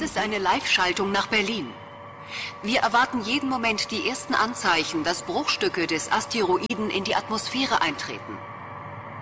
ist eine Live-Schaltung nach Berlin. Wir erwarten jeden Moment die ersten Anzeichen, dass Bruchstücke des Asteroiden in die Atmosphäre eintreten.